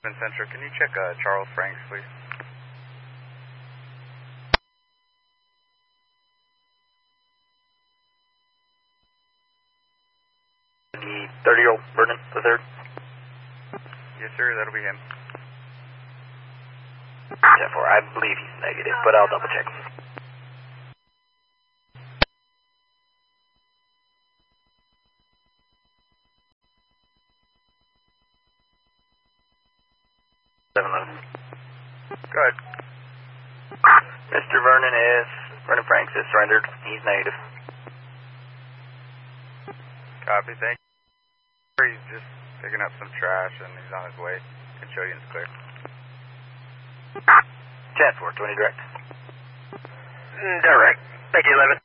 Central, can you check Charles Franks, please? The 30-year-old Vernon III? Yes, sir, that'll be him. 10-4, I believe he's negative, but I'll double check. Go ahead. Mr. Vernon Franks is surrendered. He's negative. Copy, thank you. He's just picking up some trash and he's on his way. Can show you it's clear. 10-4, 20 direct. Direct. Thank you, 11.